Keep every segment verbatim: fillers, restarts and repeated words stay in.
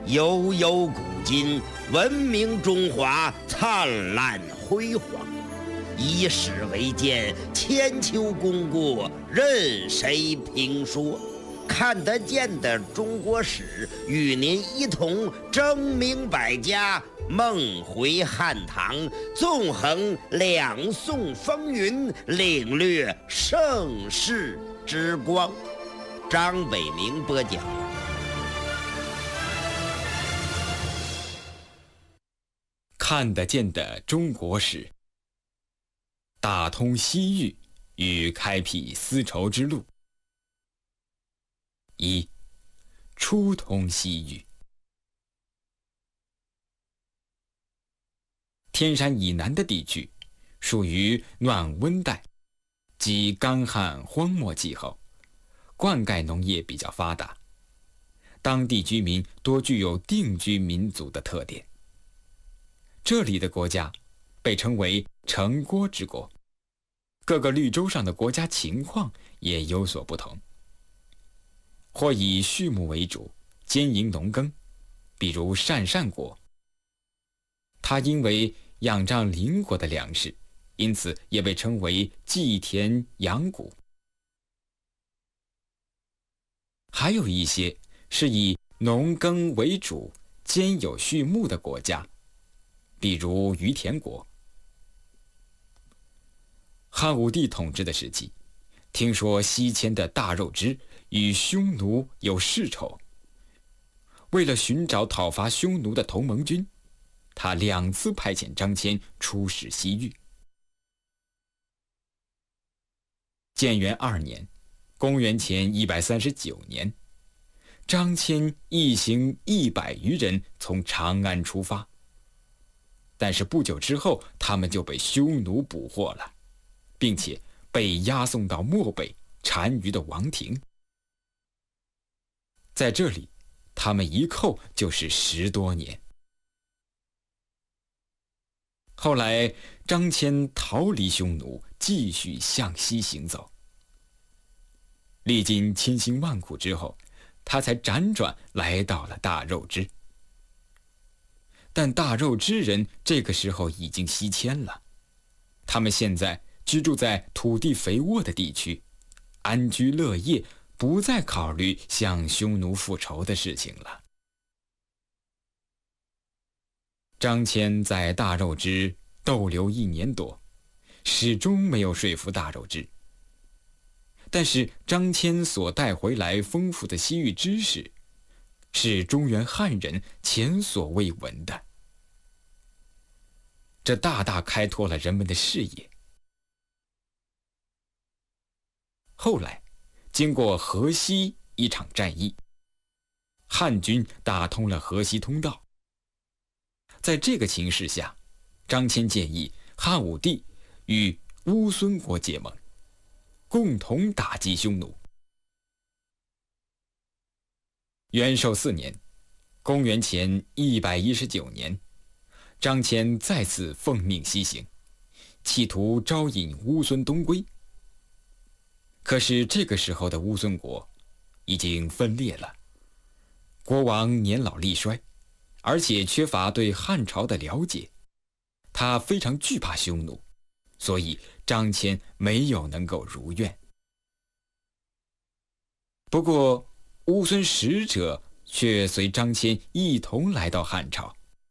悠悠古今，文明中华灿烂辉煌。以史为鉴，千秋功过任谁评说。看得见的中国史，与您一同争鸣百家，梦回汉唐，纵横两宋风云，领略盛世之光。张伟明播讲。 看得见的中国史，打通西域与开辟丝绸之路。一、初通西域。天山以南的地区属于暖温带，即干旱荒漠气候，灌溉农业比较发达，当地居民多具有定居民族的特点。这里的国家被称为城郭之国，各个绿洲上的国家情况也有所不同，或以畜牧为主，兼营农耕，比如鄯善国，它因为仰仗邻国的粮食，因此也被称为祭田养谷。还有一些是以农耕为主，兼有畜牧的国家，比如于田国。汉武帝统治的时期，听说西迁的大肉支与匈奴有世仇，为了寻找讨伐匈奴的同盟军，他两次派遣张骞出使西域。建元二年，公元前一百三十九年，张骞一行一百余人从长安出发，但是不久之后，他们就被匈奴捕获了，并且被押送到漠北单于的王庭。在这里，他们一扣就是十多年。后来，张骞逃离匈奴，继续向西行走。历经千辛万苦之后，他才辗转来到了大肉支。但大肉支人这个时候已经西迁了，他们现在居住在土地肥沃的地区，安居乐业，不再考虑向匈奴复仇的事情了。张骞在大肉支逗留一年多，始终没有说服大肉支。但是张骞所带回来丰富的西域知识，是中原汉人前所未闻的，这大大开拓了人们的视野。后来，经过河西一场战役，汉军打通了河西通道。在这个情势下，张骞建议汉武帝与乌孙国结盟，共同打击匈奴。元寿四年，公元前一百一十九年，张骞再次奉命西行，企图招引乌孙东归。可是这个时候的乌孙国已经分裂了，国王年老力衰，而且缺乏对汉朝的了解，他非常惧怕匈奴，所以张骞没有能够如愿。不过乌孙使者却随张骞一同来到汉朝。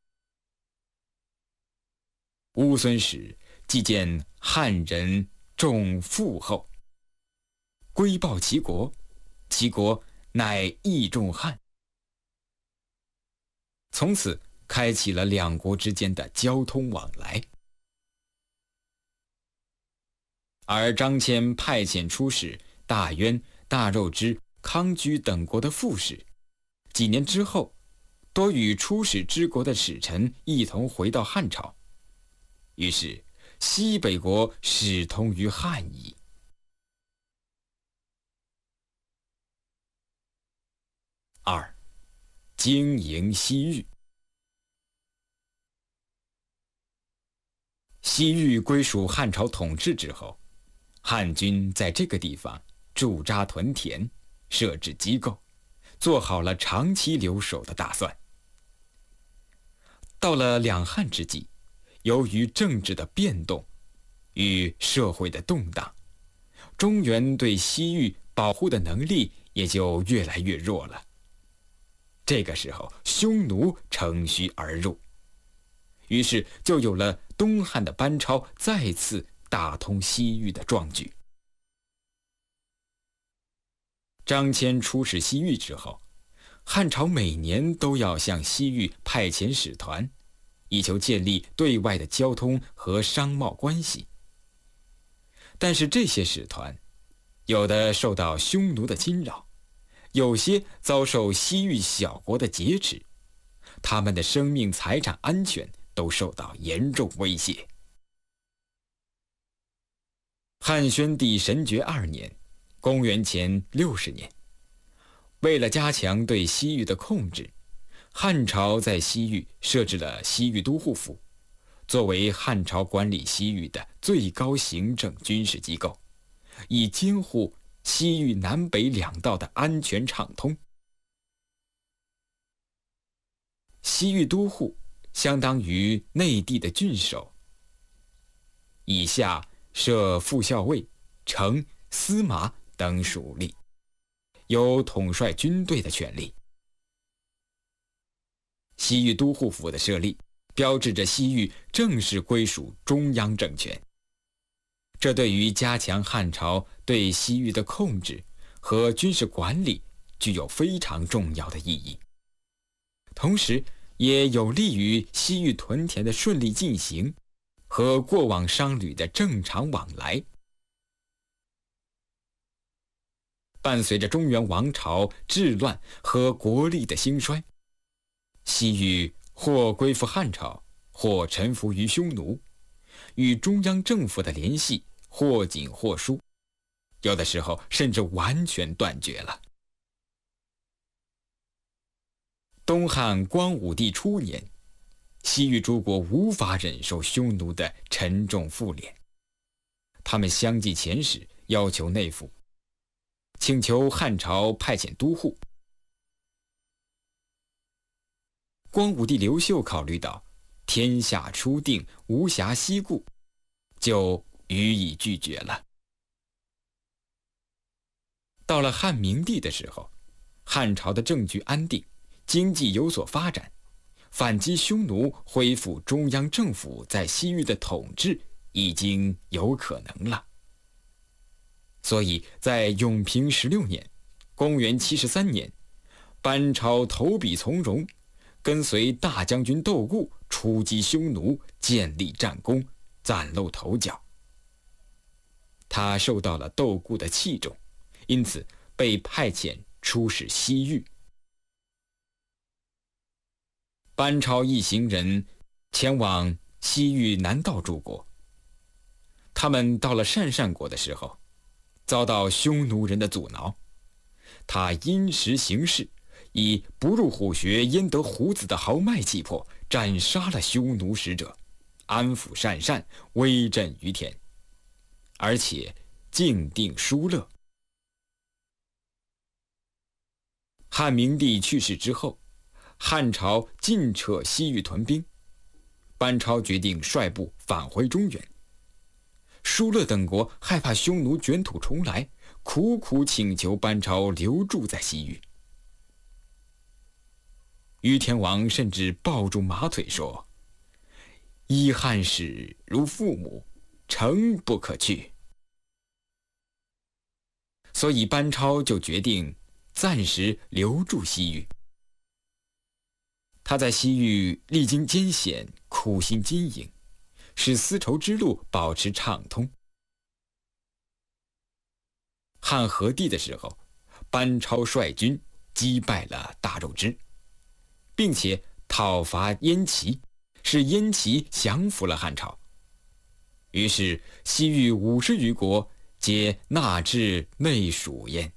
乌孙使既见汉人重富厚，归报齐国，齐国乃义重汉，从此开启了两国之间的交通往来。而张骞派遣出使大渊、大肉支、康居等国的副使，几年之后，多与出使之国的使臣一同回到汉朝，于是西北国始通于汉矣。二、经营西域。西域归属汉朝统治之后，汉军在这个地方驻扎屯田，设置机构，做好了长期留守的打算。 到了两汉之际，由于政治的变动与社会的动荡，中原对西域保护的能力也就越来越弱了。这个时候，匈奴乘虚而入，于是就有了东汉的班超再次打通西域的壮举。张骞出使西域之后，汉朝每年都要向西域派遣使团，以求建立对外的交通和商贸关系。但是这些使团，有的受到匈奴的侵扰，有些遭受西域小国的劫持，他们的生命财产安全都受到严重威胁。汉宣帝神爵二年，公元前六十年，为了加强对西域的控制，汉朝在西域设置了西域都护府，作为汉朝管理西域的最高行政军事机构，以监护西域南北两道的安全畅通。西域都护相当于内地的郡守，以下设副校尉、丞、司马等属吏，有统帅军队的权利。西域都护府的设立，标志着西域正式归属中央政权。这对于加强汉朝对西域的控制和军事管理具有非常重要的意义，同时也有利于西域屯田的顺利进行和过往商旅的正常往来。伴随着中原王朝治乱和国力的兴衰，西域或归附汉朝，或臣服于匈奴，与中央政府的联系或紧或疏，有的时候甚至完全断绝了。东汉光武帝初年，西域诸国无法忍受匈奴的沉重负脸，他们相继遣使要求内附，请求汉朝派遣都护。光武帝刘秀考虑到天下初定，无暇西顾，就予以拒绝了。到了汉明帝的时候，汉朝的政局安定，经济有所发展，反击匈奴，恢复中央政府在西域的统治已经有可能了。所以在永平十六年，公元七十三年，班超投笔从戎，跟随大将军窦固出击匈奴，建立战功，崭露头角。他受到了窦固的器重，因此被派遣出使西域。班超一行人前往西域南道诸国，他们到了鄯善国的时候，遭到匈奴人的阻挠。他因时行事，以不入虎穴焉得虎子的豪迈气魄，斩杀了匈奴使者，安抚鄯善，威震于天，而且静定疏勒。汉明帝去世之后，汉朝尽撤西域屯兵，班超决定率部返回中原。疏勒等国害怕匈奴卷土重来，苦苦请求班超留驻在西域。于天王甚至抱住马腿说：“依汉使如父母，诚不可去。”所以班超就决定暂时留驻西域。他在西域历经艰险，苦心经营，使丝绸之路保持畅通。汉和帝的时候，班超率军击败了大肉支，并且讨伐燕齐，使燕齐降服了汉朝。于是西域五十余国皆纳至内属焉。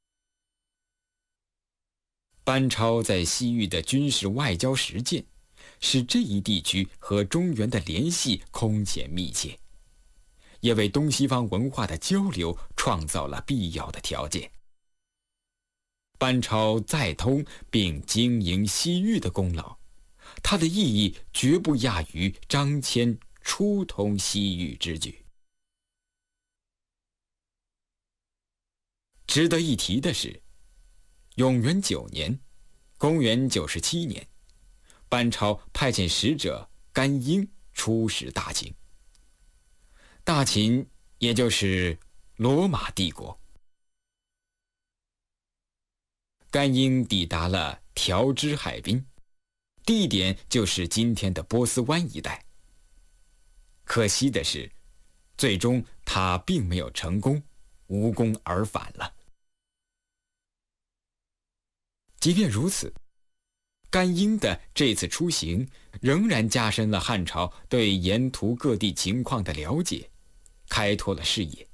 班超在西域的军事外交实践，使这一地区和中原的联系空前密切，也为东西方文化的交流创造了必要的条件。班超再通并经营西域的功劳， 它的意义绝不亚于张骞初通西域之举。值得一提的是，永元九年，公元九十七年，班超派遣使者甘英出使大秦。大秦也就是罗马帝国。甘英抵达了条支海滨，地点就是今天的波斯湾一带。可惜的是，最终他并没有成功，无功而返了。即便如此，甘英的这次出行仍然加深了汉朝对沿途各地情况的了解，开拓了视野。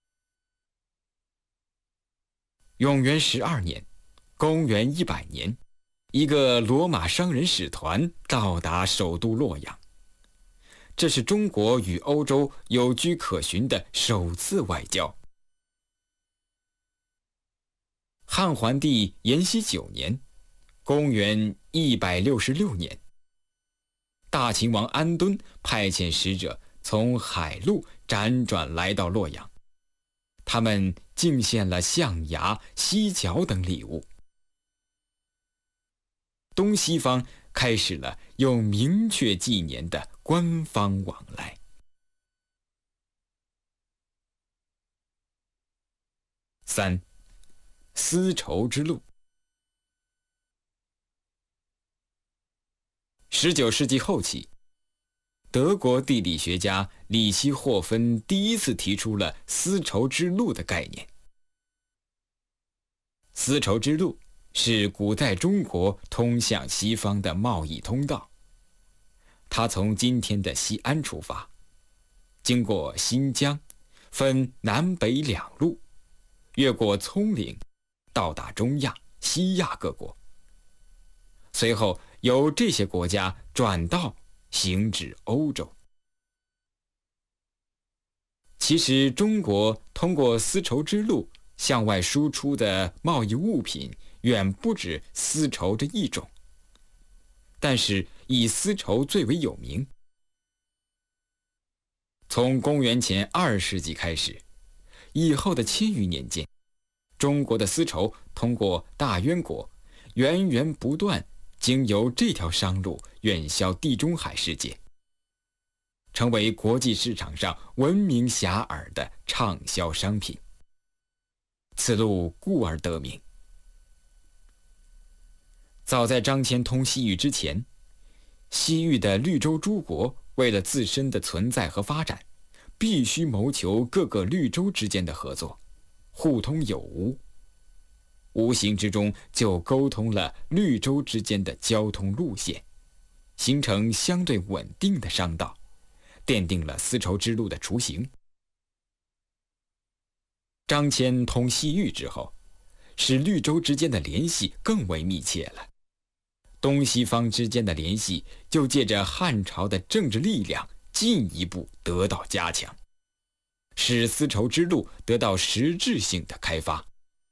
永元十二年，公元一百年，一个罗马商人使团到达首都洛阳，这是中国与欧洲有据可循的首次外交。汉桓帝延熙九年，公元一百六十六年，大秦王安敦派遣使者从海路辗转来到洛阳，他们进献了象牙、犀角等礼物。东西方开始了有明确纪年的官方往来。三，丝绸之路。十九世纪后期，德国地理学家里希霍芬第一次提出了丝绸之路的概念。丝绸之路是古代中国通向西方的贸易通道，它从今天的西安出发，经过新疆，分南北两路，越过葱岭，到达中亚、西亚各国，随后由这些国家转道行至欧洲。其实中国通过丝绸之路向外输出的贸易物品远不止丝绸这一种，但是以丝绸最为有名。从公元前二世纪开始，以后的千余年间，中国的丝绸通过大渊国源源不断经由这条商路远销地中海世界，成为国际市场上闻名遐迩的畅销商品。此路故而得名。早在张骞通西域之前，西域的绿洲诸国为了自身的存在和发展，必须谋求各个绿洲之间的合作，互通有无，无形之中就沟通了绿洲之间的交通路线，形成相对稳定的商道，奠定了丝绸之路的雏形。张骞通西域之后，使绿洲之间的联系更为密切了，东西方之间的联系就借着汉朝的政治力量进一步得到加强，使丝绸之路得到实质性的开发。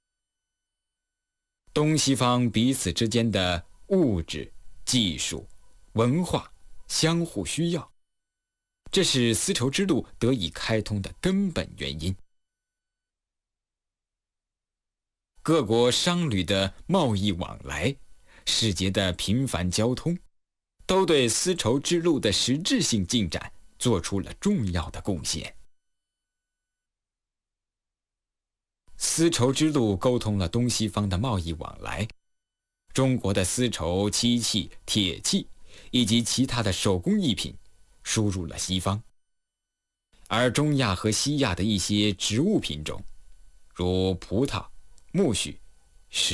东西方彼此之间的物质、技术、文化相互需要，这是丝绸之路得以开通的根本原因。各国商旅的贸易往来，使节的频繁交通，都对丝绸之路的实质性进展做出了重要的贡献。丝绸之路沟通了东西方的贸易往来，中国的丝绸、漆器、铁器以及其他的手工艺品输入了西方，而中亚和西亚的一些植物品种，如葡萄、苜蓿、